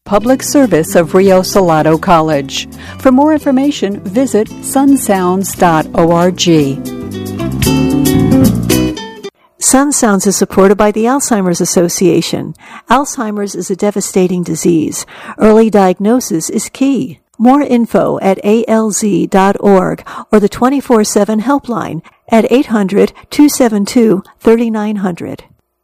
Public service of Rio Salado College. For more information, visit sunsounds.org. Sun Sounds is supported by the Alzheimer's Association. Alzheimer's is a devastating disease. Early diagnosis is key. More info at alz.org or the 24/7 helpline at 800-272-3900.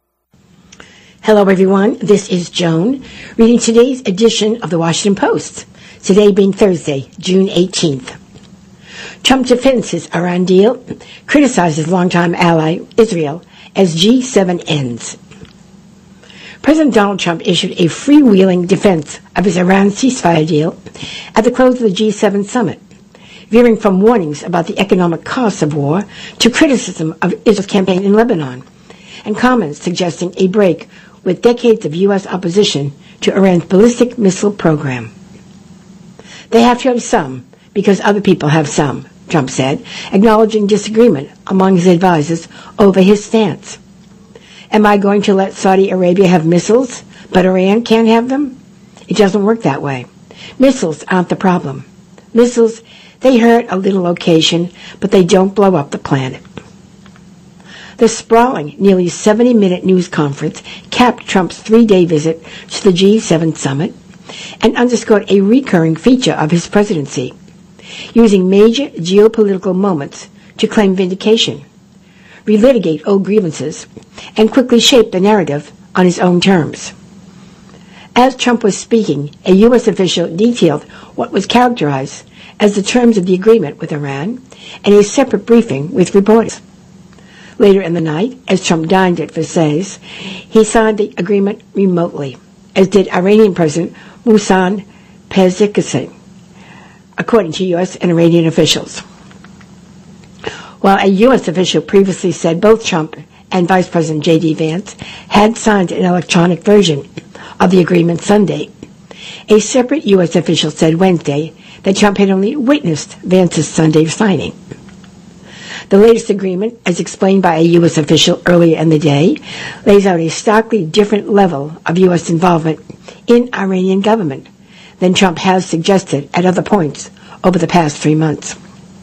Hello, everyone. This is Joan, reading today's edition of the Washington Post, today being Thursday, June 18th. Trump defends his Iran deal, criticizes longtime ally Israel as G7 ends. President Donald Trump issued a freewheeling defense of his Iran ceasefire deal at the close of the G7 summit, veering from warnings about the economic costs of war to criticism of Israel's campaign in Lebanon, and comments suggesting a break with decades of U.S. opposition to Iran's ballistic missile program. They have to have some, because other people have some, Trump said, acknowledging disagreement among his advisors over his stance. Am I going to let Saudi Arabia have missiles, but Iran can't have them? It doesn't work that way. Missiles aren't the problem. Missiles, they hurt a little location, but they don't blow up the planet. The sprawling, nearly 70-minute news conference capped Trump's 3-day visit to the G7 summit and underscored a recurring feature of his presidency, using major geopolitical moments to claim vindication, relitigate old grievances, and quickly shape the narrative on his own terms. As Trump was speaking, a U.S. official detailed what was characterized as the terms of the agreement with Iran in a separate briefing with reporters. Later in the night, as Trump dined at Versailles, he signed the agreement remotely, as did Iranian President Mohsen Pezeshkian, according to U.S. and Iranian officials. While a U.S. official previously said both Trump and Vice President J.D. Vance had signed an electronic version of the agreement Sunday, a separate U.S. official said Wednesday that Trump had only witnessed Vance's Sunday signing. The latest agreement, as explained by a U.S. official earlier in the day, lays out a starkly different level of U.S. involvement in Iranian government than Trump has suggested at other points over the past 3 months.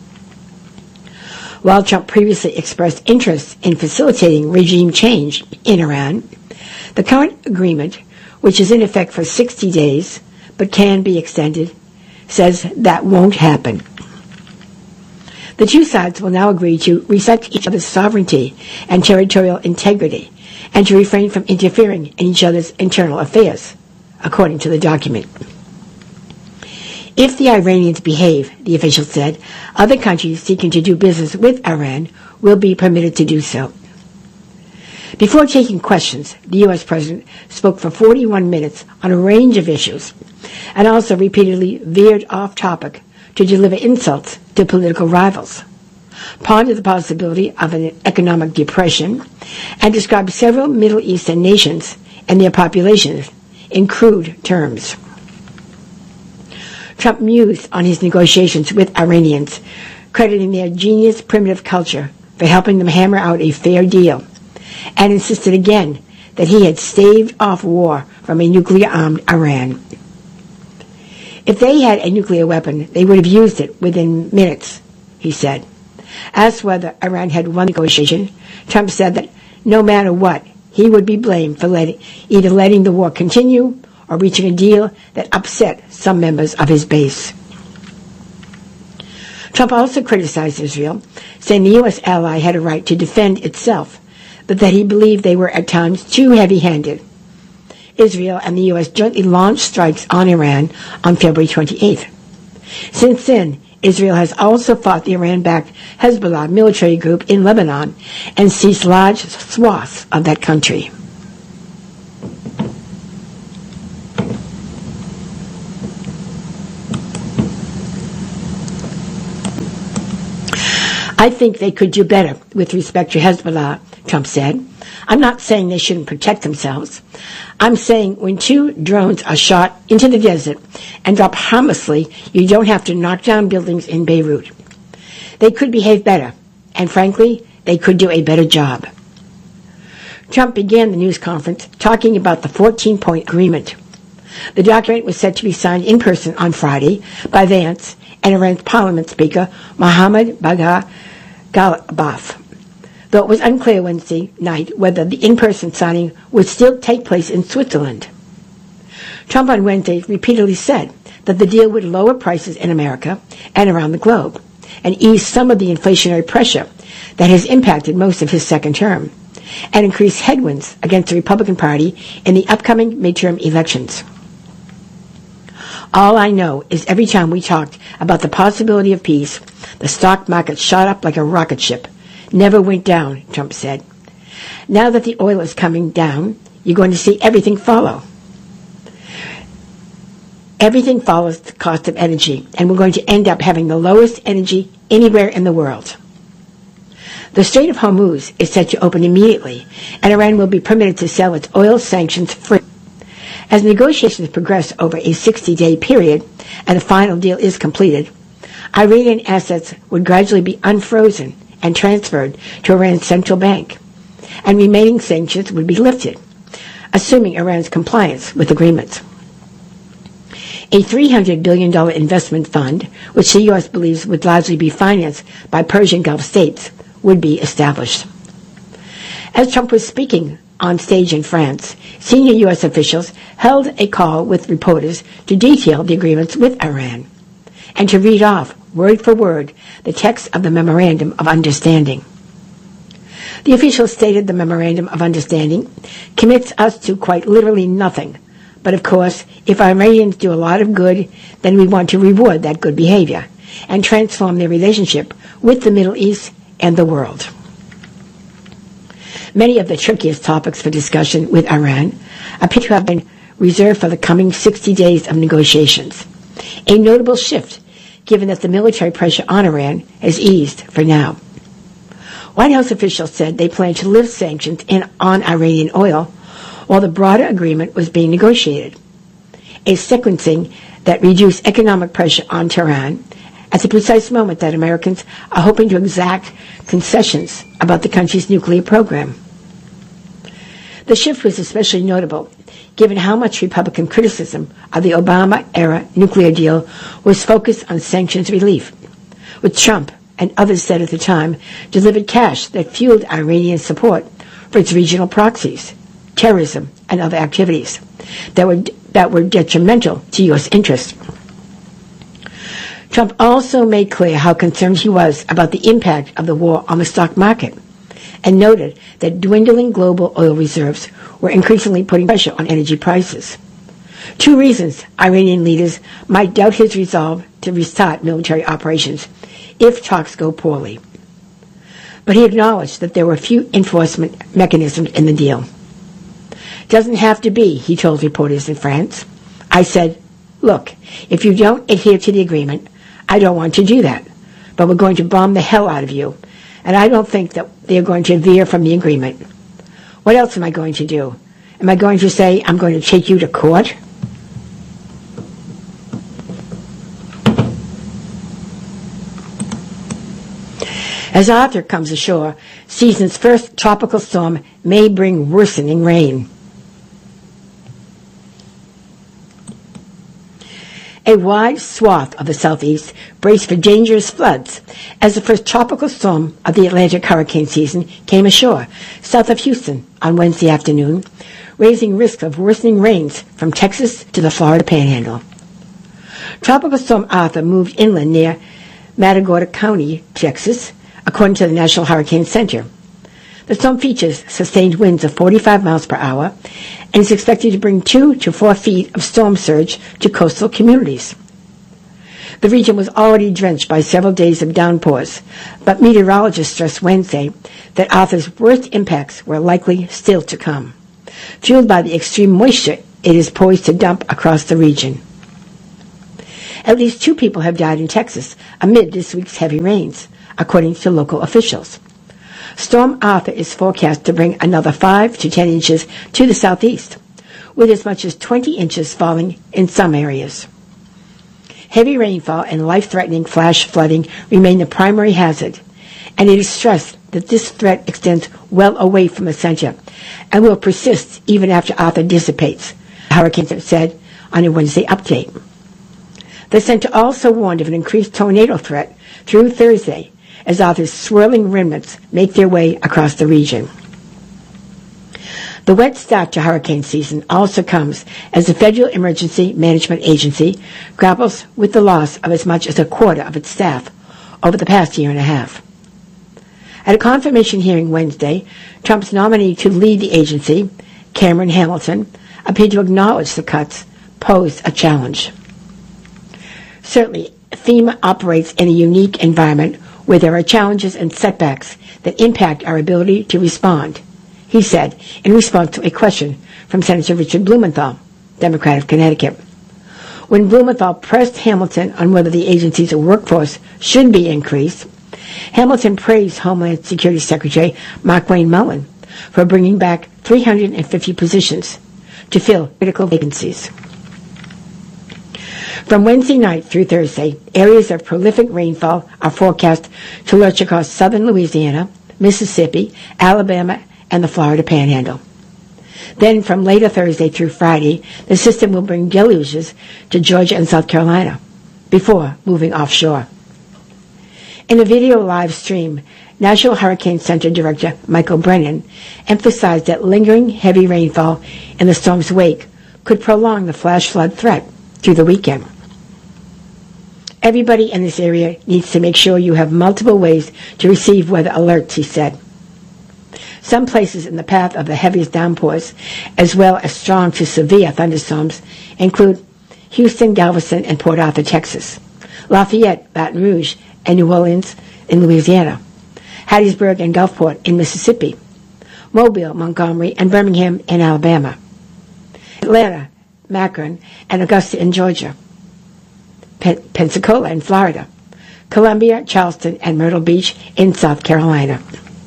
While Trump previously expressed interest in facilitating regime change in Iran, the current agreement, which is in effect for 60 days but can be extended, says that won't happen. The two sides will now agree to respect each other's sovereignty and territorial integrity and to refrain from interfering in each other's internal affairs, according to the document. If the Iranians behave, the official said, other countries seeking to do business with Iran will be permitted to do so. Before taking questions, the U.S. president spoke for 41 minutes on a range of issues and also repeatedly veered off topic to deliver insults to political rivals, pondered the possibility of an economic depression, and described several Middle Eastern nations and their populations in crude terms. Trump mused on his negotiations with Iranians, crediting their genius primitive culture for helping them hammer out a fair deal, and insisted again that he had staved off war from a nuclear-armed Iran. If they had a nuclear weapon, they would have used it within minutes, he said. Asked whether Iran had won the negotiation, Trump said that no matter what, he would be blamed for either letting the war continue or reaching a deal that upset some members of his base. Trump also criticized Israel, saying the U.S. ally had a right to defend itself, but that he believed they were at times too heavy-handed. Israel and the U.S. jointly launched strikes on Iran on February 28th. Since then, Israel has also fought the Iran-backed Hezbollah military group in Lebanon and seized large swaths of that country. I think they could do better with respect to Hezbollah, Trump said. I'm not saying they shouldn't protect themselves. I'm saying when 2 drones are shot into the desert and drop harmlessly, you don't have to knock down buildings in Beirut. They could behave better, and frankly, they could do a better job. Trump began the news conference talking about the 14-point agreement. The document was set to be signed in person on Friday by Vance and Iran's Parliament Speaker Mohammad Bagher Ghalibaf, though it was unclear Wednesday night whether the in-person signing would still take place in Switzerland. Trump on Wednesday repeatedly said that the deal would lower prices in America and around the globe and ease some of the inflationary pressure that has impacted most of his second term and increase headwinds against the Republican Party in the upcoming midterm elections. All I know is every time we talked about the possibility of peace, the stock market shot up like a rocket ship. Never went down, Trump said. Now that the oil is coming down, you're going to see everything follow. Everything follows the cost of energy, and we're going to end up having the lowest energy anywhere in the world. The Strait of Hormuz is set to open immediately, and Iran will be permitted to sell its oil sanctions free. As negotiations progress over a 60-day period and the final deal is completed, Iranian assets would gradually be unfrozen and transferred to Iran's central bank, and remaining sanctions would be lifted, assuming Iran's compliance with agreements. A $300 billion investment fund, which the U.S. believes would largely be financed by Persian Gulf states, would be established. As Trump was speaking on stage in France, senior U.S. officials held a call with reporters to detail the agreements with Iran and to read off, word for word, the text of the Memorandum of Understanding. The officials stated the Memorandum of Understanding commits us to quite literally nothing. But of course, if Iranians do a lot of good, then we want to reward that good behavior and transform their relationship with the Middle East and the world. Many of the trickiest topics for discussion with Iran appear to have been reserved for the coming 60 days of negotiations, a notable shift given that the military pressure on Iran has eased for now. White House officials said they plan to lift sanctions on Iranian oil while the broader agreement was being negotiated, a sequencing that reduced economic pressure on Tehran at the precise moment that Americans are hoping to exact concessions about the country's nuclear program. The shift was especially notable given how much Republican criticism of the Obama-era nuclear deal was focused on sanctions relief, which Trump and others said at the time delivered cash that fueled Iranian support for its regional proxies, terrorism, and other activities that were detrimental to U.S. interests. Trump also made clear how concerned he was about the impact of the war on the stock market and noted that dwindling global oil reserves were increasingly putting pressure on energy prices. Two reasons Iranian leaders might doubt his resolve to restart military operations if talks go poorly. But he acknowledged that there were few enforcement mechanisms in the deal. Doesn't have to be, he told reporters in France. I said, look, if you don't adhere to the agreement, I don't want to do that, but we're going to bomb the hell out of you, and I don't think that they're going to veer from the agreement. What else am I going to do? Am I going to say I'm going to take you to court? As Arthur comes ashore, season's first tropical storm may bring worsening rain. A wide swath of the southeast braced for dangerous floods as the first tropical storm of the Atlantic hurricane season came ashore south of Houston on Wednesday afternoon, raising risk of worsening rains from Texas to the Florida Panhandle. Tropical Storm Arthur moved inland near Matagorda County, Texas, according to the National Hurricane Center. The storm features sustained winds of 45 miles per hour and is expected to bring 2 to 4 feet of storm surge to coastal communities. The region was already drenched by several days of downpours, but meteorologists stressed Wednesday that Arthur's worst impacts were likely still to come, fueled by the extreme moisture it is poised to dump across the region. At least 2 people have died in Texas amid this week's heavy rains, according to local officials. Storm Arthur is forecast to bring another 5 to 10 inches to the southeast, with as much as 20 inches falling in some areas. Heavy rainfall and life-threatening flash flooding remain the primary hazard, and it is stressed that this threat extends well away from the center and will persist even after Arthur dissipates, the hurricane said on a Wednesday update. The center also warned of an increased tornado threat through Thursday as Arthur's swirling remnants make their way across the region. The wet start to hurricane season also comes as the Federal Emergency Management Agency grapples with the loss of as much as a quarter of its staff over the past year and a half. At a confirmation hearing Wednesday, Trump's nominee to lead the agency, Cameron Hamilton, appeared to acknowledge the cuts pose a challenge. Certainly, FEMA operates in a unique environment where there are challenges and setbacks that impact our ability to respond, he said in response to a question from Senator Richard Blumenthal, Democrat of Connecticut. When Blumenthal pressed Hamilton on whether the agency's workforce should be increased, Hamilton praised Homeland Security Secretary Markwayne Mullin for bringing back 350 positions to fill critical vacancies. From Wednesday night through Thursday, areas of prolific rainfall are forecast to lurch across southern Louisiana, Mississippi, Alabama, and the Florida Panhandle. Then from later Thursday through Friday, the system will bring deluges to Georgia and South Carolina before moving offshore. In a video live stream, National Hurricane Center Director Michael Brennan emphasized that lingering heavy rainfall in the storm's wake could prolong the flash flood threat through the weekend. Everybody in this area needs to make sure you have multiple ways to receive weather alerts, he said. Some places in the path of the heaviest downpours, as well as strong to severe thunderstorms, include Houston, Galveston, and Port Arthur, Texas, Lafayette, Baton Rouge, and New Orleans in Louisiana, Hattiesburg and Gulfport in Mississippi, Mobile, Montgomery, and Birmingham in Alabama, Atlanta, Akron, and Augusta in Georgia, Pensacola in Florida, Columbia, Charleston, and Myrtle Beach in South Carolina.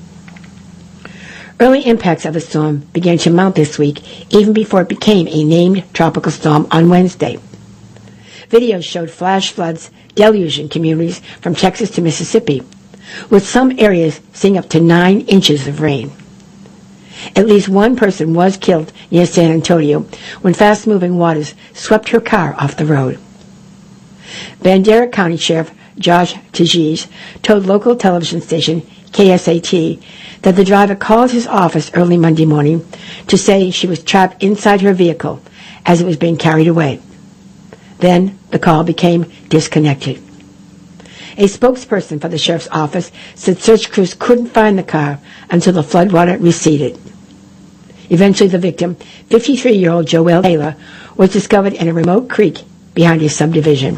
Early impacts of the storm began to mount this week, even before it became a named tropical storm on Wednesday. Videos showed flash floods deluging communities from Texas to Mississippi, with some areas seeing up to 9 inches of rain. At least one person was killed near San Antonio when fast-moving waters swept her car off the road. Bandera County Sheriff Josh Tejas told local television station KSAT that the driver called his office early Monday morning to say she was trapped inside her vehicle as it was being carried away. Then the call became disconnected. A spokesperson for the sheriff's office said search crews couldn't find the car until the floodwater receded. Eventually the victim, 53-year-old Joelle Taylor, was discovered in a remote creek behind a subdivision.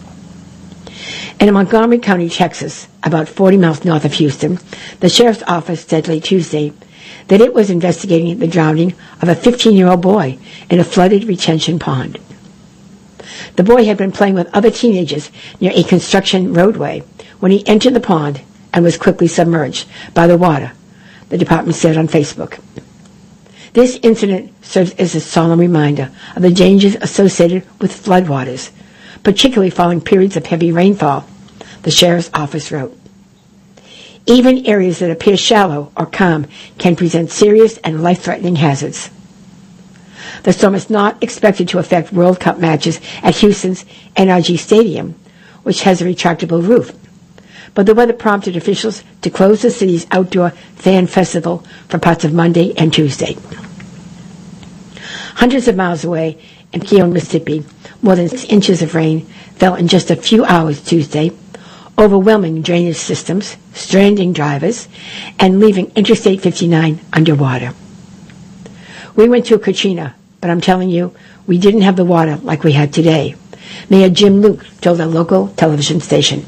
In Montgomery County, Texas, about 40 miles north of Houston, the sheriff's office said late Tuesday that it was investigating the drowning of a 15-year-old boy in a flooded retention pond. The boy had been playing with other teenagers near a construction roadway when he entered the pond and was quickly submerged by the water, the department said on Facebook. This incident serves as a solemn reminder of the dangers associated with floodwaters, particularly following periods of heavy rainfall, the sheriff's office wrote. Even areas that appear shallow or calm can present serious and life-threatening hazards. The storm is not expected to affect World Cup matches at Houston's NRG Stadium, which has a retractable roof, but the weather prompted officials to close the city's outdoor fan festival for parts of Monday and Tuesday. Hundreds of miles away in Keone, Mississippi, more than 6 inches of rain fell in just a few hours Tuesday, overwhelming drainage systems, stranding drivers, and leaving Interstate 59 underwater. We went through Katrina, but I'm telling you, we didn't have the water like we had today, Mayor Jim Luke told a local television station.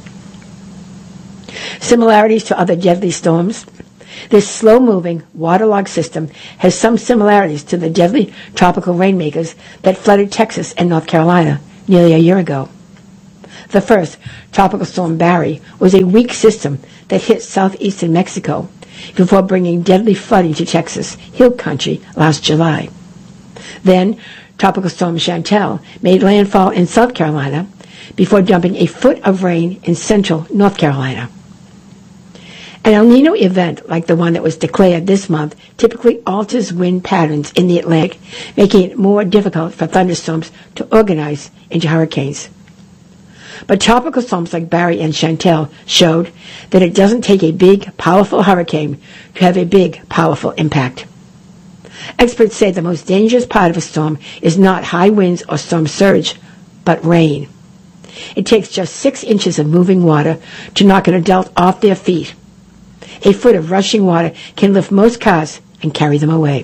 Similarities to other deadly storms. This slow-moving, waterlogged system has some similarities to the deadly tropical rainmakers that flooded Texas and North Carolina nearly a year ago. The first, Tropical Storm Barry, was a weak system that hit southeastern Mexico before bringing deadly flooding to Texas Hill Country last July. Then, Tropical Storm Chantal made landfall in South Carolina before dumping a foot of rain in central North Carolina. An El Nino event like the one that was declared this month typically alters wind patterns in the Atlantic, making it more difficult for thunderstorms to organize into hurricanes. But tropical storms like Barry and Chantal showed that it doesn't take a big, powerful hurricane to have a big, powerful impact. Experts say the most dangerous part of a storm is not high winds or storm surge, but rain. It takes just 6 inches of moving water to knock an adult off their feet. A foot of rushing water can lift most cars and carry them away.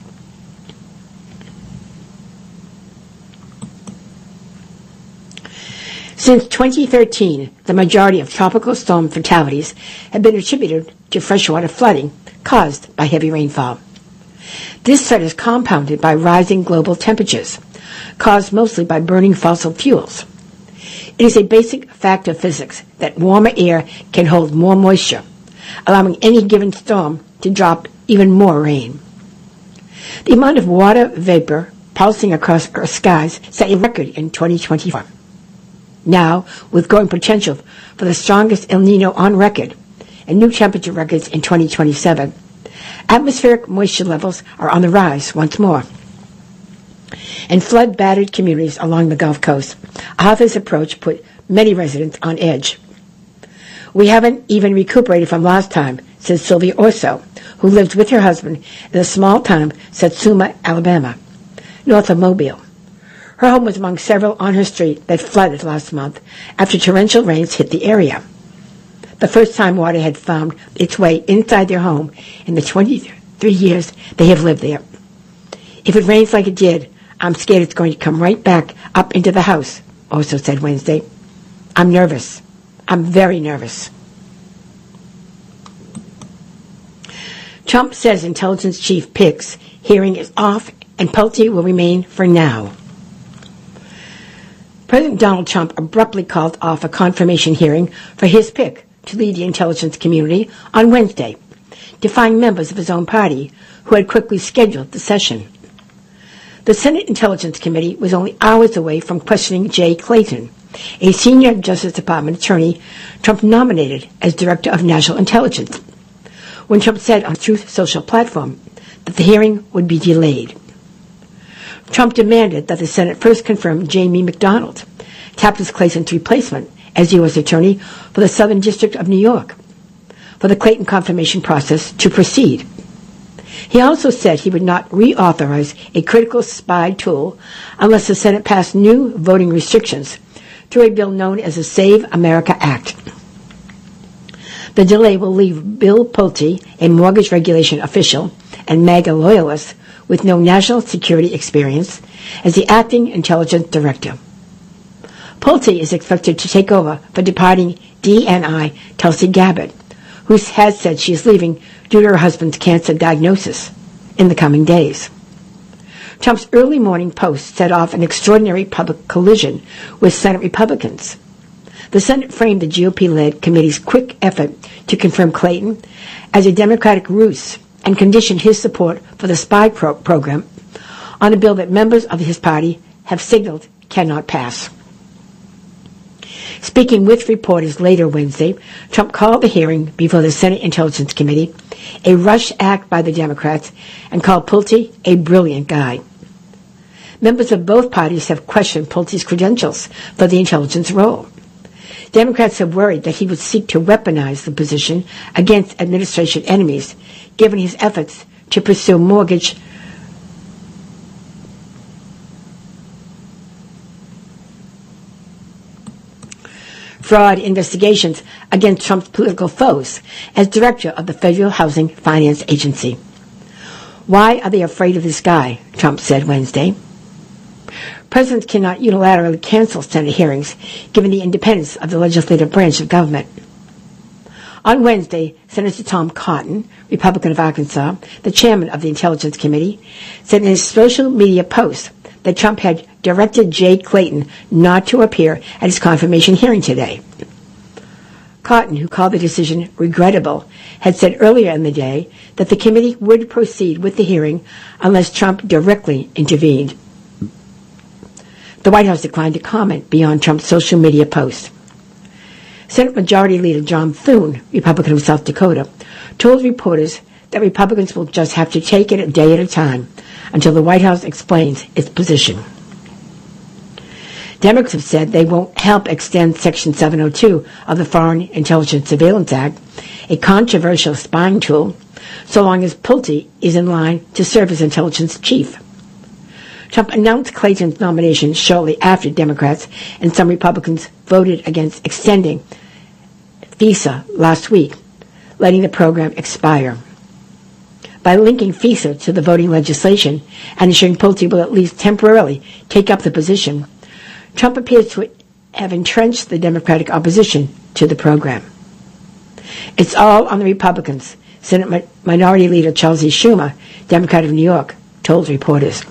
Since 2013, the majority of tropical storm fatalities have been attributed to freshwater flooding caused by heavy rainfall. This threat is compounded by rising global temperatures, caused mostly by burning fossil fuels. It is a basic fact of physics that warmer air can hold more moisture, allowing any given storm to drop even more rain. The amount of water vapor pulsing across our skies set a record in 2024. Now, with growing potential for the strongest El Nino on record and new temperature records in 2027, atmospheric moisture levels are on the rise once more. In flood-battered communities along the Gulf Coast, Arthur's approach put many residents on edge. "We haven't even recuperated from last time," said Sylvia Orso, who lives with her husband in the small town of Satsuma, Alabama, north of Mobile. Her home was among several on her street that flooded last month after torrential rains hit the area. The first time water had found its way inside their home in the 23 years they have lived there. "If it rains like it did, I'm scared it's going to come right back up into the house," Orso said Wednesday. "I'm nervous. I'm very nervous." Trump says intelligence chief picks hearing is off and Pulte will remain for now. President Donald Trump abruptly called off a confirmation hearing for his pick to lead the intelligence community on Wednesday, defying members of his own party who had quickly scheduled the session. The Senate Intelligence Committee was only hours away from questioning Jay Clayton, a senior Justice Department attorney Trump nominated as Director of National Intelligence, when Trump said on Truth Social platform that the hearing would be delayed. Trump demanded that the Senate first confirm Jamie McDonald, Tappas Clayton's replacement as U.S. Attorney for the Southern District of New York, for the Clayton confirmation process to proceed. He also said he would not reauthorize a critical spy tool unless the Senate passed new voting restrictions through a bill known as the Save America Act. The delay will leave Bill Pulte, a mortgage regulation official and MAGA loyalist with no national security experience, as the acting intelligence director. Pulte is expected to take over for departing DNI Tulsi Gabbard, who has said she is leaving due to her husband's cancer diagnosis in the coming days. Trump's early morning post set off an extraordinary public collision with Senate Republicans. The Senate framed the GOP-led committee's quick effort to confirm Clayton as a Democratic ruse and conditioned his support for the spy program on a bill that members of his party have signaled cannot pass. Speaking with reporters later Wednesday, Trump called the hearing before the Senate Intelligence Committee a rush act by the Democrats and called Pulte a brilliant guy. Members of both parties have questioned Pulte's credentials for the intelligence role. Democrats have worried that he would seek to weaponize the position against administration enemies, given his efforts to pursue mortgage fraud investigations against Trump's political foes as director of the Federal Housing Finance Agency. "Why are they afraid of this guy?" Trump said Wednesday. Presidents cannot unilaterally cancel Senate hearings, given the independence of the legislative branch of government. On Wednesday, Senator Tom Cotton, Republican of Arkansas, the chairman of the Intelligence Committee, said in his social media post that Trump had directed Jay Clayton not to appear at his confirmation hearing today. Cotton, who called the decision regrettable, had said earlier in the day that the committee would proceed with the hearing unless Trump directly intervened. The White House declined to comment beyond Trump's social media post. Senate Majority Leader John Thune, Republican of South Dakota, told reporters that Republicans will just have to take it a day at a time until the White House explains its position. Democrats have said they won't help extend Section 702 of the Foreign Intelligence Surveillance Act, a controversial spying tool, so long as Pulte is in line to serve as intelligence chief. Trump announced Clayton's nomination shortly after Democrats and some Republicans voted against extending FISA last week, letting the program expire. By linking FISA to the voting legislation and ensuring Pulte will at least temporarily take up the position, Trump appears to have entrenched the Democratic opposition to the program. It's all on the Republicans, Senate Minority Leader Charles E. Schumer, Democrat of New York, told reporters.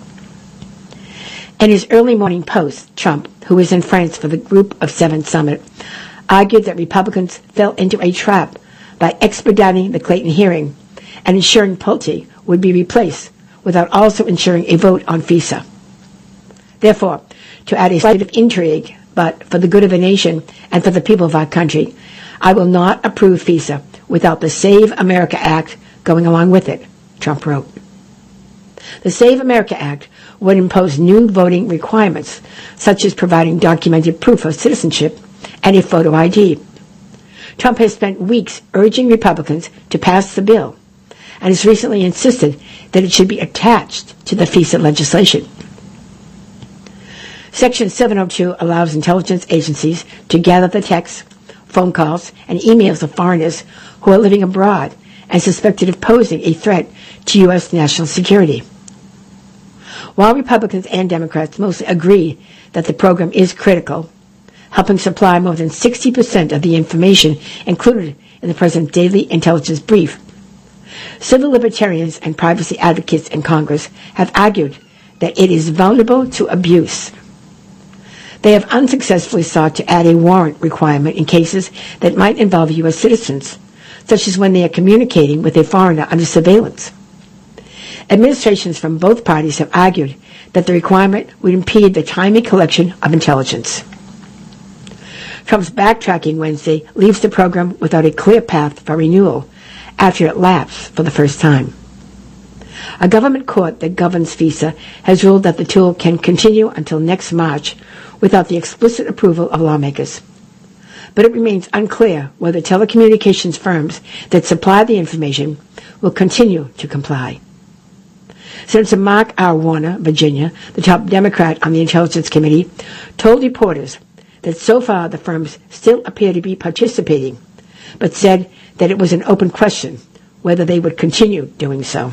In his early morning post, Trump, who was in France for the Group of Seven summit, argued that Republicans fell into a trap by expediting the Clayton hearing and ensuring Pulte would be replaced without also ensuring a vote on FISA. Therefore, to add a slight of intrigue, but for the good of the nation and for the people of our country, I will not approve FISA without the Save America Act going along with it, Trump wrote. The Save America Act would impose new voting requirements, such as providing documented proof of citizenship and a photo ID. Trump has spent weeks urging Republicans to pass the bill and has recently insisted that it should be attached to the FISA legislation. Section 702 allows intelligence agencies to gather the texts, phone calls, and emails of foreigners who are living abroad and suspected of posing a threat to U.S. national security. While Republicans and Democrats mostly agree that the program is critical, helping supply more than 60% of the information included in the President's daily intelligence brief, civil libertarians and privacy advocates in Congress have argued that it is vulnerable to abuse. They have unsuccessfully sought to add a warrant requirement in cases that might involve U.S. citizens, such as when they are communicating with a foreigner under surveillance. Administrations from both parties have argued that the requirement would impede the timely collection of intelligence. Trump's backtracking Wednesday leaves the program without a clear path for renewal after it lapsed for the first time. A government court that governs FISA has ruled that the tool can continue until next March without the explicit approval of lawmakers. But it remains unclear whether telecommunications firms that supply the information will continue to comply. Senator Mark R. Warner, Virginia, the top Democrat on the Intelligence Committee, told reporters that so far the firms still appear to be participating, but said that it was an open question whether they would continue doing so.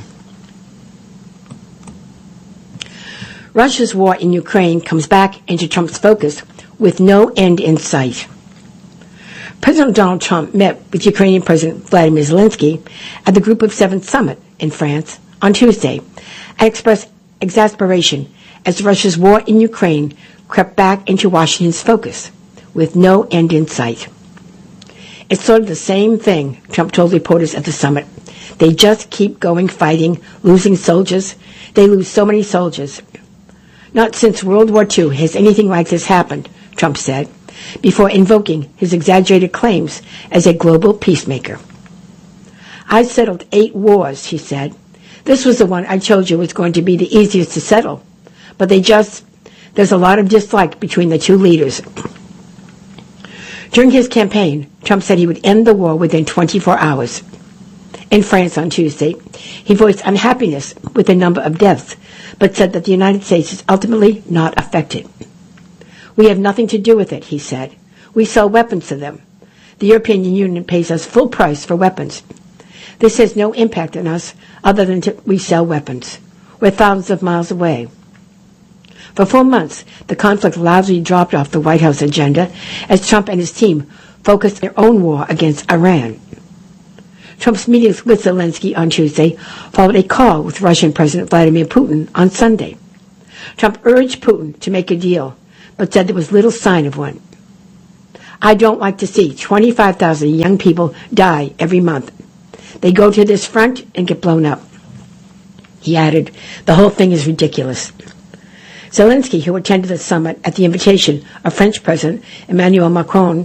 Russia's war in Ukraine comes back into Trump's focus with no end in sight. President Donald Trump met with Ukrainian President Vladimir Zelensky at the Group of Seven summit in France on Tuesday and expressed exasperation as Russia's war in Ukraine crept back into Washington's focus with no end in sight. It's sort of the same thing, Trump told reporters at the summit. They just keep going fighting, losing soldiers. They lose so many soldiers. Not since World War II has anything like this happened, Trump said, before invoking his exaggerated claims as a global peacemaker. I settled 8 wars, he said. This was the one I told you was going to be the easiest to settle. But there's a lot of dislike between the two leaders. During his campaign, Trump said he would end the war within 24 hours. In France on Tuesday, he voiced unhappiness with the number of deaths, but said that the United States is ultimately not affected. We have nothing to do with it, he said. We sell weapons to them. The European Union pays us full price for weapons. This has no impact on us other than we sell weapons. We're thousands of miles away. For 4 months, the conflict largely dropped off the White House agenda as Trump and his team focused their own war against Iran. Trump's meetings with Zelensky on Tuesday followed a call with Russian President Vladimir Putin on Sunday. Trump urged Putin to make a deal, but said there was little sign of one. I don't like to see 25,000 young people die every month. They go to this front and get blown up. He added, the whole thing is ridiculous. Zelensky, who attended the summit at the invitation of French President Emmanuel Macron,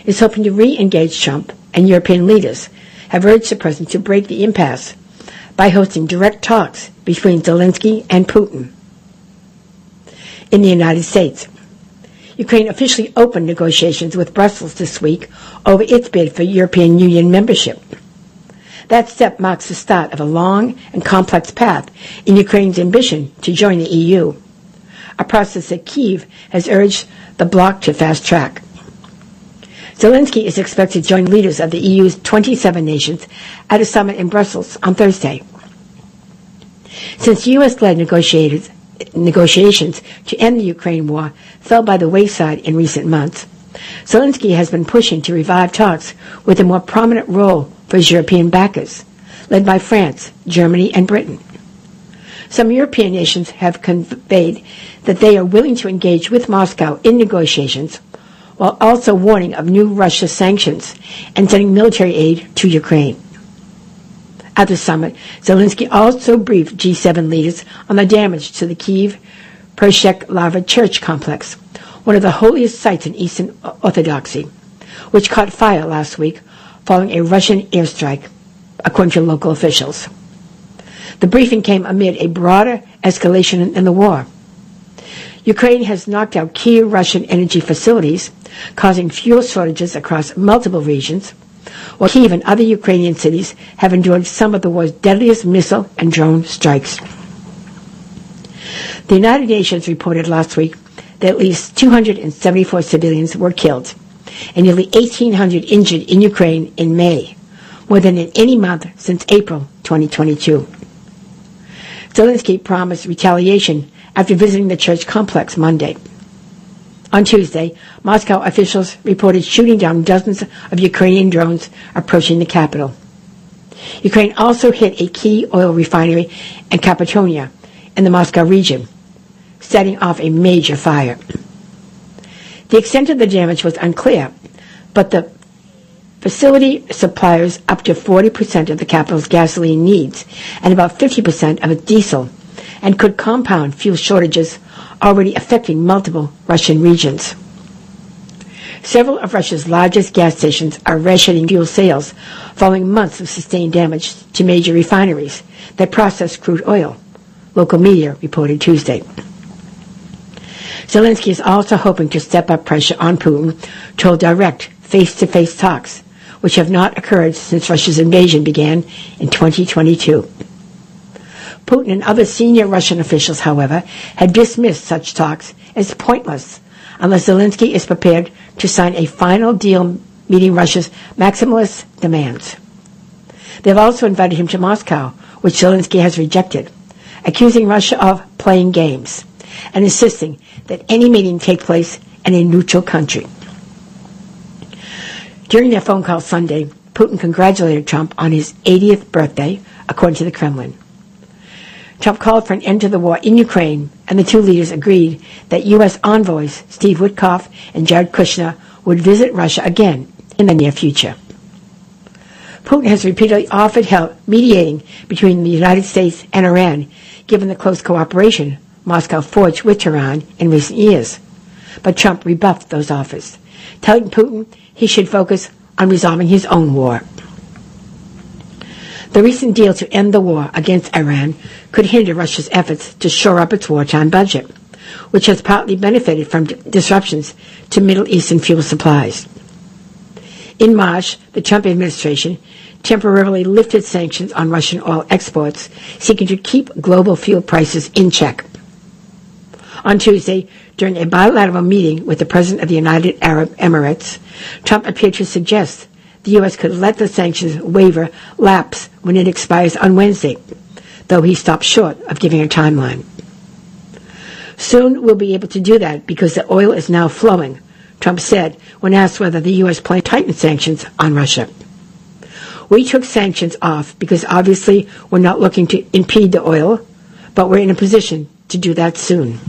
is hoping to re-engage Trump, and European leaders have urged the president to break the impasse by hosting direct talks between Zelensky and Putin. In the United States, Ukraine officially opened negotiations with Brussels this week over its bid for European Union membership. That step marks the start of a long and complex path in Ukraine's ambition to join the EU, a process that Kyiv has urged the bloc to fast-track. Zelensky is expected to join leaders of the EU's 27 nations at a summit in Brussels on Thursday. Since U.S.-led negotiations to end the Ukraine war fell by the wayside in recent months, Zelensky has been pushing to revive talks with a more prominent role for his European backers, led by France, Germany, and Britain. Some European nations have conveyed that they are willing to engage with Moscow in negotiations, while also warning of new Russia sanctions and sending military aid to Ukraine. At the summit, Zelensky also briefed G7 leaders on the damage to the Kyiv Pershek Lava Church complex, one of the holiest sites in Eastern Orthodoxy, which caught fire last week following a Russian airstrike, according to local officials. The briefing came amid a broader escalation in the war. Ukraine has knocked out key Russian energy facilities, causing fuel shortages across multiple regions, while Kyiv and other Ukrainian cities have endured some of the war's deadliest missile and drone strikes. The United Nations reported last week that at least 274 civilians were killed and nearly 1,800 injured in Ukraine in May, more than in any month since April 2022. Zelensky promised retaliation after visiting the church complex Monday. On Tuesday, Moscow officials reported shooting down dozens of Ukrainian drones approaching the capital. Ukraine also hit a key oil refinery in Kapitonia in the Moscow region, setting off a major fire. The extent of the damage was unclear, but the facility supplies up to 40% of the capital's gasoline needs and about 50% of its diesel, and could compound fuel shortages already affecting multiple Russian regions. Several of Russia's largest gas stations are rationing fuel sales following months of sustained damage to major refineries that process crude oil, local media reported Tuesday. Zelensky is also hoping to step up pressure on Putin to hold direct face-to-face talks, which have not occurred since Russia's invasion began in 2022. Putin and other senior Russian officials, however, had dismissed such talks as pointless unless Zelensky is prepared to sign a final deal meeting Russia's maximalist demands. They have also invited him to Moscow, which Zelensky has rejected, accusing Russia of playing games and insisting that any meeting take place in a neutral country. During their phone call Sunday, Putin congratulated Trump on his 80th birthday, according to the Kremlin. Trump called for an end to the war in Ukraine, and the two leaders agreed that U.S. envoys Steve Witkoff and Jared Kushner would visit Russia again in the near future. Putin has repeatedly offered help mediating between the United States and Iran, given the close cooperation Moscow forged with Tehran in recent years. But Trump rebuffed those offers, telling Putin he should focus on resolving his own war. The recent deal to end the war against Iran could hinder Russia's efforts to shore up its wartime budget, which has partly benefited from disruptions to Middle Eastern fuel supplies. In March, the Trump administration temporarily lifted sanctions on Russian oil exports, seeking to keep global fuel prices in check. On Tuesday, during a bilateral meeting with the President of the United Arab Emirates, Trump appeared to suggest the U.S. could let the sanctions waiver lapse when it expires on Wednesday, though he stopped short of giving a timeline. Soon we'll be able to do that because the oil is now flowing, Trump said when asked whether the U.S. planned to tighten sanctions on Russia. We took sanctions off because obviously we're not looking to impede the oil, but we're in a position to do that soon.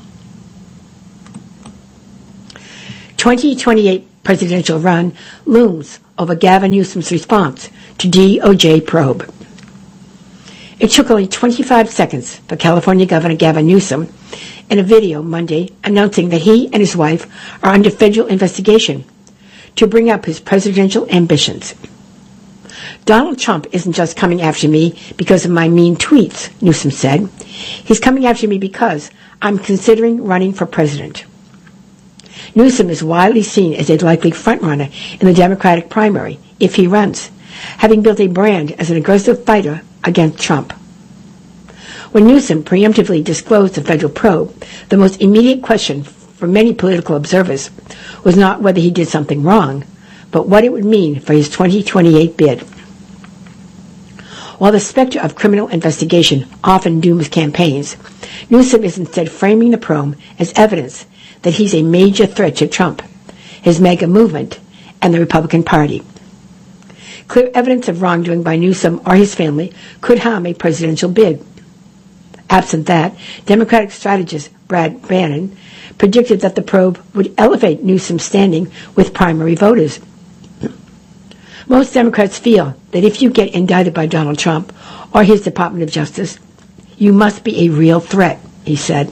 2028 presidential run looms over Gavin Newsom's response to DOJ probe. It took only 25 seconds for California Governor Gavin Newsom in a video Monday announcing that he and his wife are under federal investigation to bring up his presidential ambitions. Donald Trump isn't just coming after me because of my mean tweets, Newsom said. He's coming after me because I'm considering running for president. Newsom is widely seen as a likely frontrunner in the Democratic primary if he runs, having built a brand as an aggressive fighter against Trump. When Newsom preemptively disclosed the federal probe, the most immediate question for many political observers was not whether he did something wrong, but what it would mean for his 2028 bid. While the specter of criminal investigation often dooms campaigns, Newsom is instead framing the probe as evidence that he's a major threat to Trump, his MAGA movement, and the Republican Party. Clear evidence of wrongdoing by Newsom or his family could harm a presidential bid. Absent that, Democratic strategist Brad Bannon predicted that the probe would elevate Newsom's standing with primary voters. Most Democrats feel that if you get indicted by Donald Trump or his Department of Justice, you must be a real threat, he said.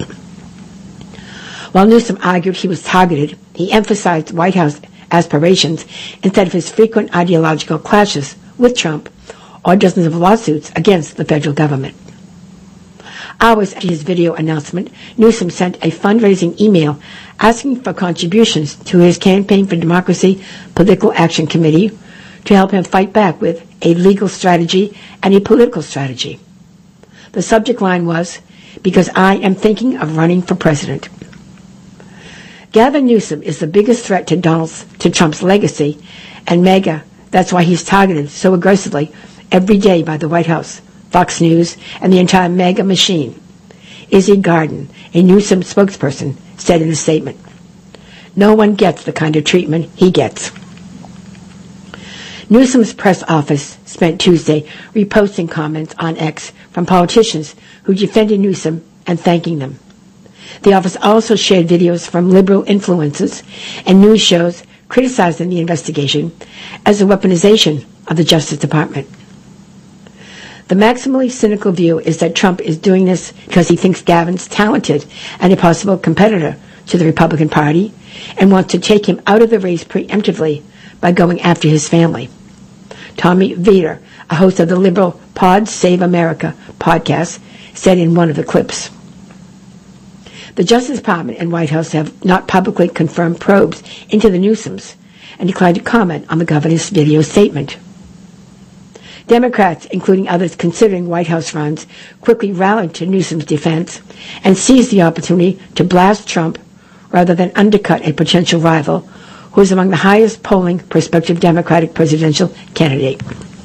While Newsom argued he was targeted, he emphasized White House aspirations instead of his frequent ideological clashes with Trump or dozens of lawsuits against the federal government. Hours after his video announcement, Newsom sent a fundraising email asking for contributions to his Campaign for Democracy Political Action Committee to help him fight back with a legal strategy and a political strategy. The subject line was, "Because I am thinking of running for president." Gavin Newsom is the biggest threat to Trump's legacy, and MAGA, that's why he's targeted so aggressively every day by the White House, Fox News, and the entire MAGA machine. Izzy Garden, a Newsom spokesperson, said in a statement, "No one gets the kind of treatment he gets." Newsom's press office spent Tuesday reposting comments on X from politicians who defended Newsom and thanking them. The office also shared videos from liberal influencers and news shows criticizing the investigation as a weaponization of the Justice Department. The maximally cynical view is that Trump is doing this because he thinks Gavin's talented and a possible competitor to the Republican Party and wants to take him out of the race preemptively by going after his family. Tommy Vietor, a host of the liberal Pod Save America podcast, said in one of the clips. The Justice Department and White House have not publicly confirmed probes into the Newsoms and declined to comment on the governor's video statement. Democrats, including others considering White House runs, quickly rallied to Newsom's defense and seized the opportunity to blast Trump rather than undercut a potential rival who is among the highest polling prospective Democratic presidential candidate.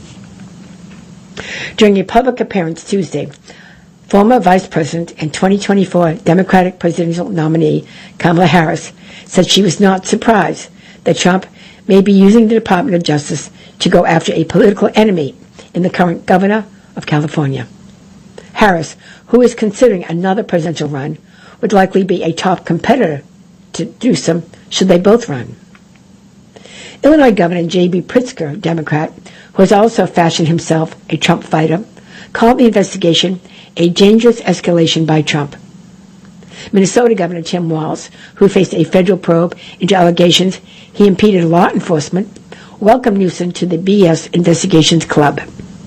During a public appearance Tuesday, former Vice President and 2024 Democratic presidential nominee Kamala Harris said she was not surprised that Trump may be using the Department of Justice to go after a political enemy in the current governor of California. Harris, who is considering another presidential run, would likely be a top competitor to Newsom should they both run. Illinois Governor J.B. Pritzker, Democrat, who has also fashioned himself a Trump fighter, called the investigation a dangerous escalation by Trump. Minnesota Governor Tim Walz, who faced a federal probe into allegations he impeded law enforcement, welcomed Newsom to the BS Investigations Club.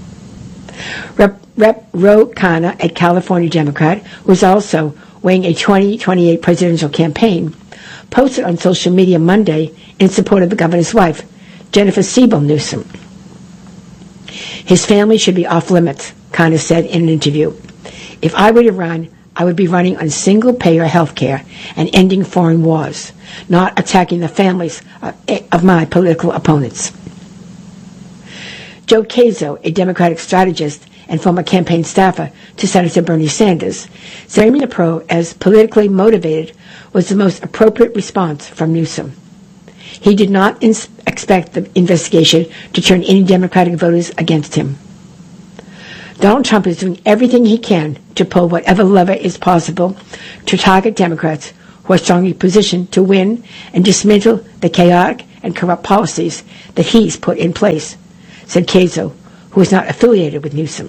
Rep. Ro Khanna, a California Democrat, who is also weighing a 2028 presidential campaign, posted on social media Monday in support of the governor's wife, Jennifer Siebel Newsom. His family should be off limits, Khanna said in an interview. If I were to run, I would be running on single-payer health care and ending foreign wars, not attacking the families of my political opponents. Joe Caso, a Democratic strategist and former campaign staffer to Senator Bernie Sanders, said framing the probe as politically motivated was the most appropriate response from Newsom. He did not expect the investigation to turn any Democratic voters against him. Donald Trump is doing everything he can to pull whatever lever is possible to target Democrats who are strongly positioned to win and dismantle the chaotic and corrupt policies that he's put in place, said Caso, who is not affiliated with Newsom.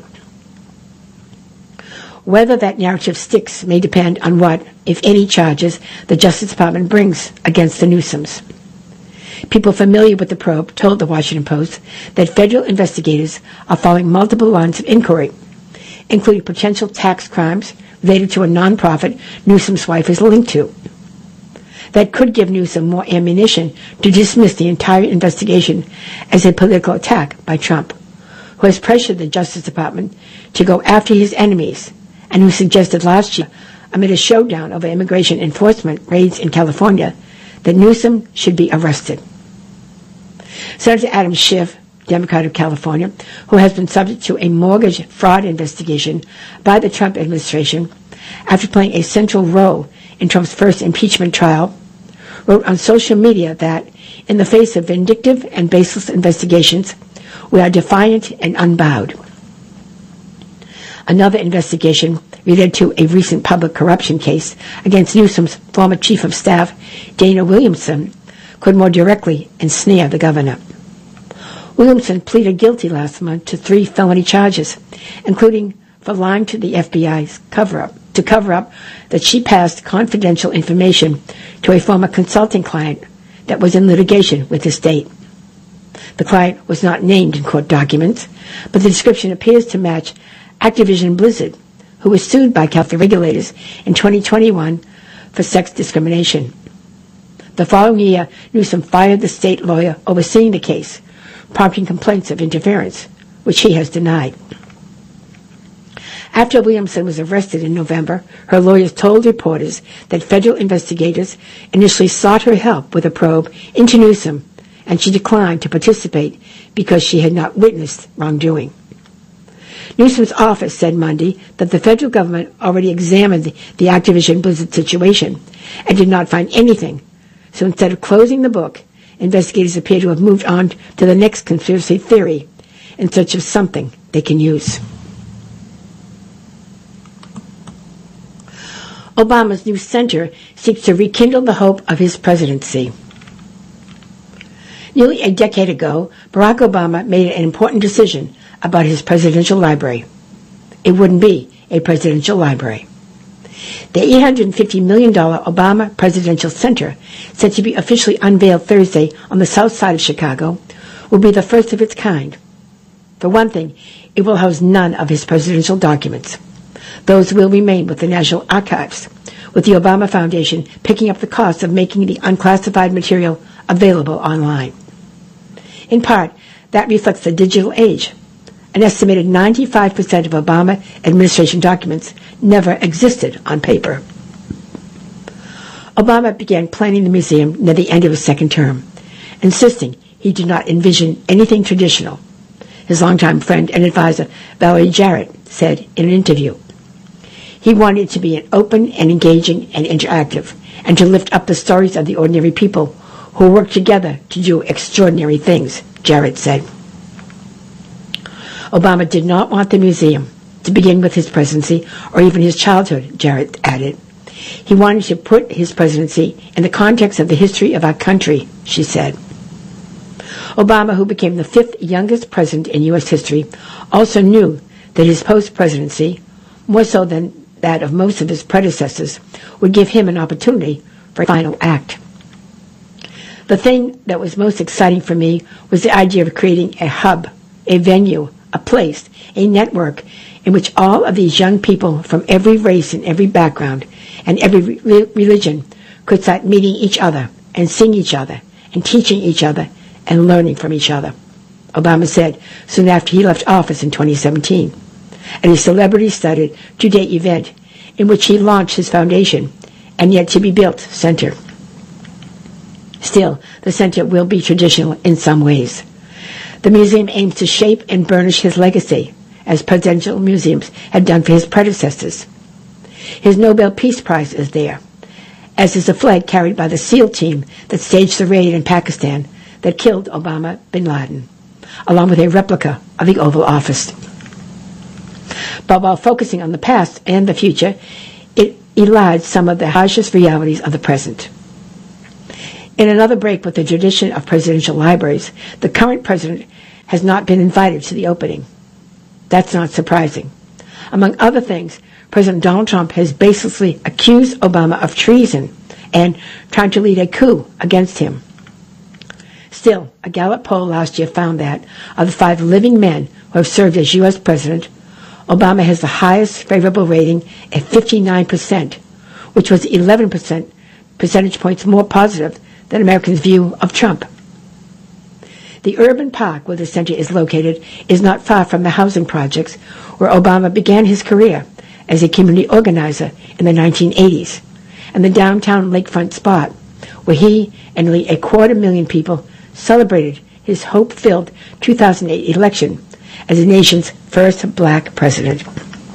Whether that narrative sticks may depend on what, if any, charges the Justice Department brings against the Newsoms. People familiar with the probe told the Washington Post that federal investigators are following multiple lines of inquiry, including potential tax crimes related to a nonprofit Newsom's wife is linked to. That could give Newsom more ammunition to dismiss the entire investigation as a political attack by Trump, who has pressured the Justice Department to go after his enemies and who suggested last year, amid a showdown over immigration enforcement raids in California, that Newsom should be arrested. Senator Adam Schiff, Democrat of California, who has been subject to a mortgage fraud investigation by the Trump administration after playing a central role in Trump's first impeachment trial, wrote on social media that, in the face of vindictive and baseless investigations, we are defiant and unbowed. Another investigation related to a recent public corruption case against Newsom's former chief of staff, Dana Williamson, could more directly ensnare the governor. Williamson pleaded guilty last month to 3 felony charges, including for lying to the FBI's cover up that she passed confidential information to a former consulting client that was in litigation with the state. The client was not named in court documents, but the description appears to match Activision Blizzard, who was sued by California regulators in 2021 for sex discrimination. The following year, Newsom fired the state lawyer overseeing the case, prompting complaints of interference, which he has denied. After Williamson was arrested in November, her lawyers told reporters that federal investigators initially sought her help with a probe into Newsom, and she declined to participate because she had not witnessed wrongdoing. Newsom's office said Monday that the federal government already examined the Activision Blizzard situation and did not find anything. So instead of closing the book, investigators appear to have moved on to the next conspiracy theory in search of something they can use. Obama's new center seeks to rekindle the hope of his presidency. Nearly a decade ago, Barack Obama made an important decision about his presidential library. It wouldn't be a presidential library. The $850 million Obama Presidential Center, set to be officially unveiled Thursday on the south side of Chicago, will be the first of its kind. For one thing, it will house none of his presidential documents. Those will remain with the National Archives, with the Obama Foundation picking up the cost of making the unclassified material available online. In part, that reflects the digital age. An estimated 95% of Obama administration documents never existed on paper. Obama began planning the museum near the end of his second term, insisting he did not envision anything traditional. His longtime friend and advisor, Valerie Jarrett, said in an interview, he wanted it to be an open and engaging and interactive, and to lift up the stories of the ordinary people who work together to do extraordinary things, Jarrett said. Obama did not want the museum to begin with his presidency or even his childhood, Jarrett added. He wanted to put his presidency in the context of the history of our country, she said. Obama, who became the 5th youngest president in U.S. history, also knew that his post-presidency, more so than that of most of his predecessors, would give him an opportunity for a final act. The thing that was most exciting for me was the idea of creating a hub, a venue, a place, a network in which all of these young people from every race and every background and every religion could start meeting each other and seeing each other and teaching each other and learning from each other, Obama said soon after he left office in 2017 at a celebrity-studded two-day event in which he launched his foundation and yet-to-be-built center. Still, the center will be traditional in some ways. The museum aims to shape and burnish his legacy, as presidential museums had done for his predecessors. His Nobel Peace Prize is there, as is the flag carried by the SEAL team that staged the raid in Pakistan that killed Osama bin Laden, along with a replica of the Oval Office. But while focusing on the past and the future, it elides some of the harshest realities of the present. In another break with the tradition of presidential libraries, the current president has not been invited to the opening. That's not surprising. Among other things, President Donald Trump has baselessly accused Obama of treason and trying to lead a coup against him. Still, a Gallup poll last year found that, of the 5 living men who have served as U.S. president, Obama has the highest favorable rating at 59%, which was 11 percentage points more positive than Americans' view of Trump. The urban park where the center is located is not far from the housing projects where Obama began his career as a community organizer in the 1980s, and the downtown lakefront spot where he and nearly 250,000 people celebrated his hope-filled 2008 election as the nation's first black president.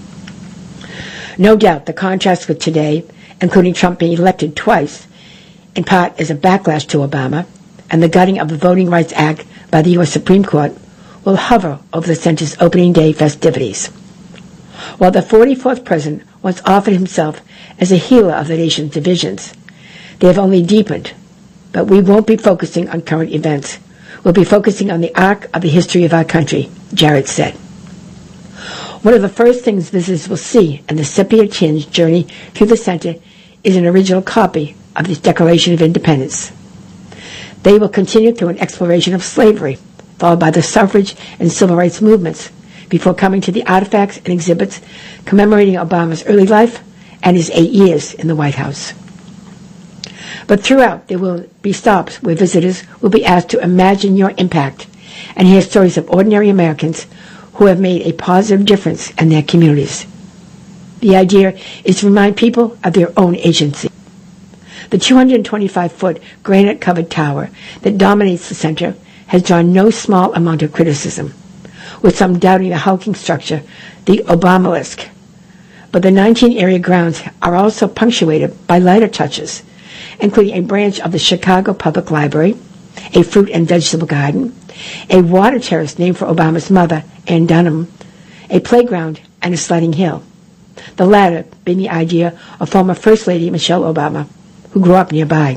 No doubt the contrast with today, including Trump being elected twice, in part as a backlash to Obama, and the gutting of the Voting Rights Act by the U.S. Supreme Court, will hover over the center's opening day festivities. While the 44th president once offered himself as a healer of the nation's divisions, they have only deepened. But we won't be focusing on current events. We'll be focusing on the arc of the history of our country, Jarrett said. One of the first things visitors will see in the sepia-tinged journey through the center is an original copy of the Declaration of Independence. They will continue through an exploration of slavery, followed by the suffrage and civil rights movements, before coming to the artifacts and exhibits commemorating Obama's early life and his 8 years in the White House. But throughout, there will be stops where visitors will be asked to imagine your impact and hear stories of ordinary Americans who have made a positive difference in their communities. The idea is to remind people of their own agency. The 225-foot granite-covered tower that dominates the center has drawn no small amount of criticism, with some doubting the hulking structure, the Obamalisk. But the 19 area grounds are also punctuated by lighter touches, including a branch of the Chicago Public Library, a fruit and vegetable garden, a water terrace named for Obama's mother, Ann Dunham, a playground, and a sledding hill. The latter being the idea of former First Lady Michelle Obama, who grew up nearby.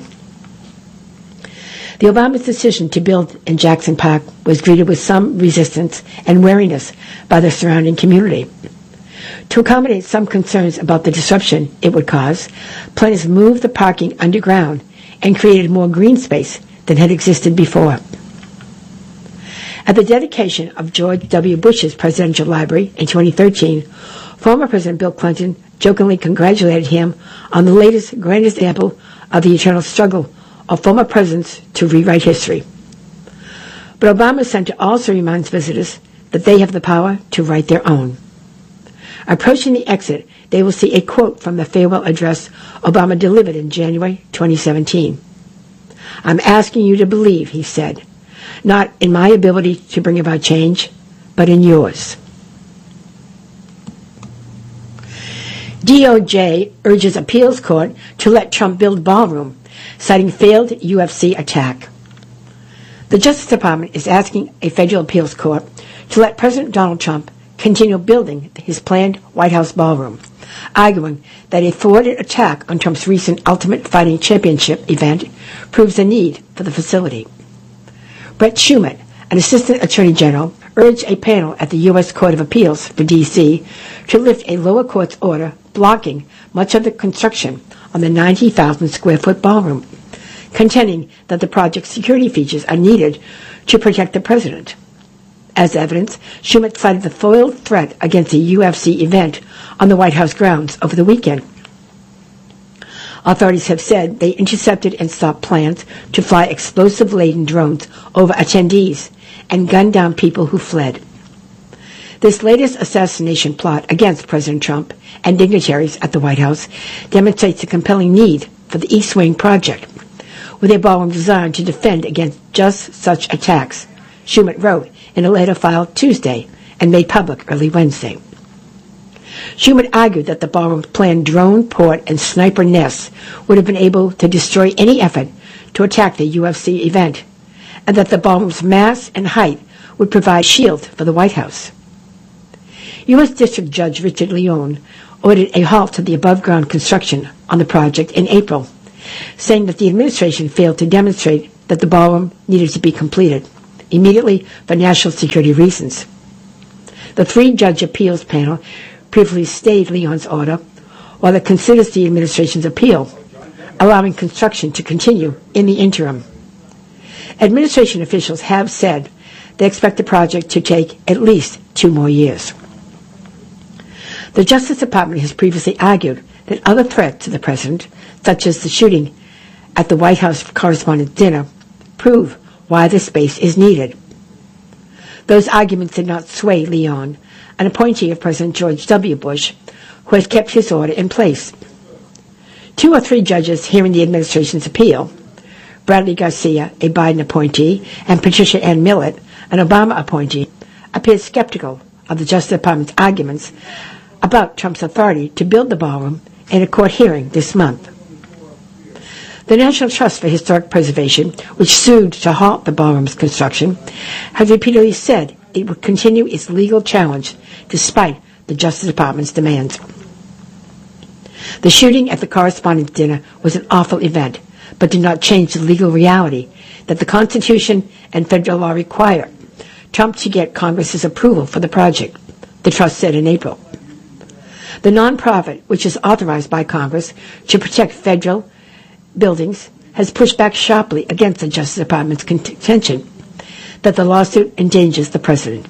The Obama's decision to build in Jackson Park was greeted with some resistance and wariness by the surrounding community. To accommodate some concerns about the disruption it would cause, planners moved the parking underground and created more green space than had existed before. At the dedication of George W. Bush's presidential library in 2013, former President Bill Clinton jokingly congratulated him on the latest grand example of the eternal struggle of former presidents to rewrite history. But Obama Center also reminds visitors that they have the power to write their own. Approaching the exit, they will see a quote from the farewell address Obama delivered in January 2017. "I'm asking you to believe," he said, "not in my ability to bring about change, but in yours." DOJ urges appeals court to let Trump build ballroom, citing failed UFC attack. The Justice Department is asking a federal appeals court to let President Donald Trump continue building his planned White House ballroom, arguing that a thwarted attack on Trump's recent Ultimate Fighting Championship event proves the need for the facility. Brett Shumat, an assistant attorney general, urged a panel at the U.S. Court of Appeals for D.C. to lift a lower court's order blocking much of the construction on the 90,000-square-foot ballroom, contending that the project's security features are needed to protect the president. As evidence, Shumat cited the foiled threat against a UFC event on the White House grounds over the weekend. Authorities have said they intercepted and stopped plans to fly explosive-laden drones over attendees and gun down people who fled. This latest assassination plot against President Trump and dignitaries at the White House demonstrates the compelling need for the East Wing project, with a ballroom designed to defend against just such attacks, Shumat wrote in a letter filed Tuesday and made public early Wednesday. Shumat argued that the ballroom's planned drone, port, and sniper nests would have been able to destroy any effort to attack the UFC event, and that the ballroom's mass and height would provide shield for the White House. U.S. District Judge Richard Leon ordered a halt to the above-ground construction on the project in April, saying that the administration failed to demonstrate that the ballroom needed to be completed immediately for national security reasons. The three-judge appeals panel previously stayed Leon's order while it considers the administration's appeal, allowing construction to continue in the interim. Administration officials have said they expect the project to take at least 2 more years. The Justice Department has previously argued that other threats to the president, such as the shooting at the White House Correspondents' Dinner, prove why the space is needed. Those arguments did not sway Leon, an appointee of President George W. Bush, who has kept his order in place. 2 or 3 judges hearing the administration's appeal, Bradley Garcia, a Biden appointee, and Patricia Ann Millett, an Obama appointee, appeared skeptical of the Justice Department's arguments about Trump's authority to build the ballroom in a court hearing this month. The National Trust for Historic Preservation, which sued to halt the ballroom's construction, has repeatedly said it would continue its legal challenge despite the Justice Department's demands. The shooting at the Correspondents' Dinner was an awful event, but did not change the legal reality that the Constitution and federal law require Trump to get Congress's approval for the project, the Trust said in April. The nonprofit, which is authorized by Congress to protect federal buildings, has pushed back sharply against the Justice Department's contention that the lawsuit endangers the president.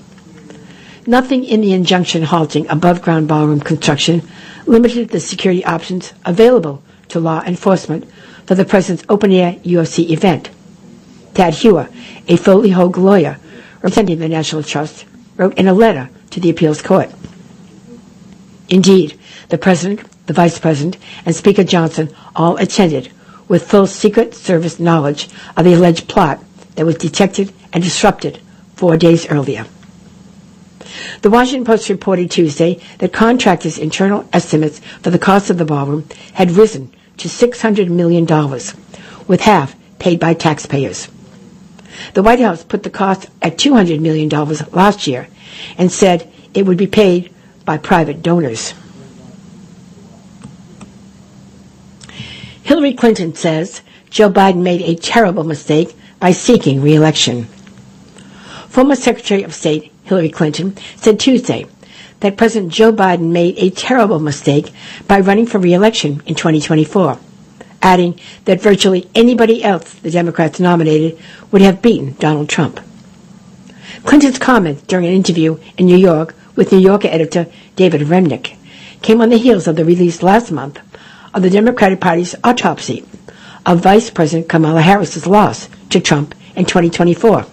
Nothing in the injunction halting above-ground ballroom construction limited the security options available to law enforcement for the president's open-air UFC event. Tad Hewer, a Foley Hoag lawyer representing the National Trust, wrote in a letter to the appeals court. Indeed, the president, the vice president, and Speaker Johnson all attended with full Secret Service knowledge of the alleged plot that was detected and disrupted 4 days earlier. The Washington Post reported Tuesday that contractors' internal estimates for the cost of the ballroom had risen to $600 million, with half paid by taxpayers. The White House put the cost at $200 million last year and said it would be paid by private donors. Hillary Clinton says Joe Biden made a terrible mistake by seeking re-election. Former Secretary of State Hillary Clinton said Tuesday that President Joe Biden made a terrible mistake by running for re-election in 2024, adding that virtually anybody else the Democrats nominated would have beaten Donald Trump. Clinton's comment during an interview in New York with New Yorker editor David Remnick came on the heels of the release last month of the Democratic Party's autopsy of Vice President Kamala Harris's loss to Trump in 2024.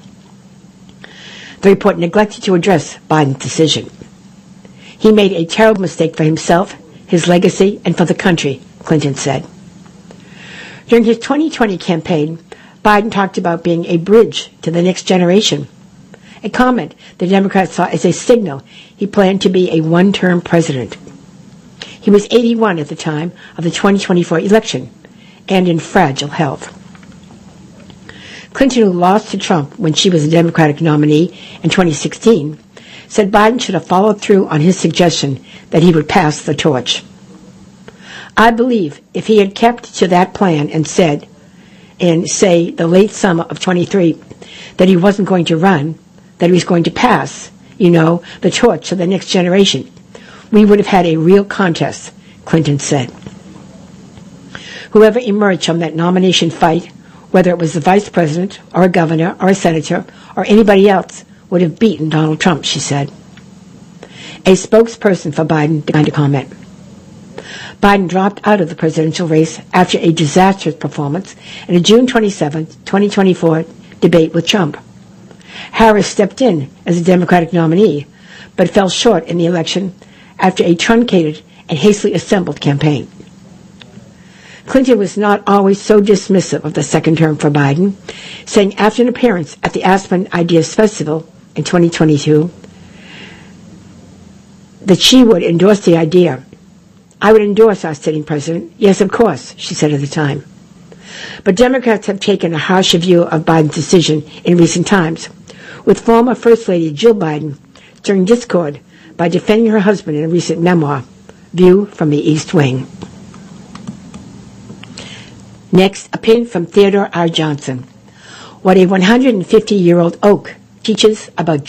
The report neglected to address Biden's decision. He made a terrible mistake for himself, his legacy, and for the country, Clinton said. During his 2020 campaign, Biden talked about being a bridge to the next generation, a comment the Democrats saw as a signal he planned to be a one-term president. He was 81 at the time of the 2024 election and in fragile health. Clinton, who lost to Trump when she was a Democratic nominee in 2016, said Biden should have followed through on his suggestion that he would pass the torch. I believe if he had kept to that plan and said, in, say, the late summer of 23, that he wasn't going to run, that he was going to pass, the torch to the next generation, we would have had a real contest, Clinton said. Whoever emerged from that nomination fight, whether it was the vice president or a governor or a senator or anybody else, would have beaten Donald Trump, she said. A spokesperson for Biden declined to comment. Biden dropped out of the presidential race after a disastrous performance in a June 27, 2024 debate with Trump. Harris stepped in as a Democratic nominee, but fell short in the election after a truncated and hastily assembled campaign. Clinton was not always so dismissive of the second term for Biden, saying after an appearance at the Aspen Ideas Festival in 2022 that she would endorse the idea. I would endorse our sitting president. Yes, of course, she said at the time. But Democrats have taken a harsher view of Biden's decision in recent times, with former First Lady Jill Biden stirring discord by defending her husband in a recent memoir, View from the East Wing. Next, a pin from Theodore R. Johnson. What a 150-year-old oak teaches about